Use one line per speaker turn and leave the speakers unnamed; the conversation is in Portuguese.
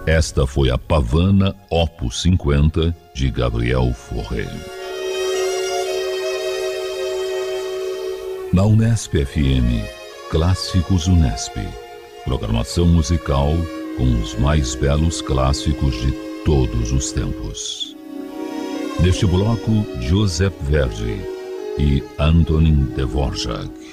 Esta foi a Pavana Opus 50 de Gabriel Fauré. Na Unesp FM, Clássicos Unesp. Programação musical com os mais belos clássicos de todos os tempos. Neste bloco, Joseph Verdi e Antonin Dvorak.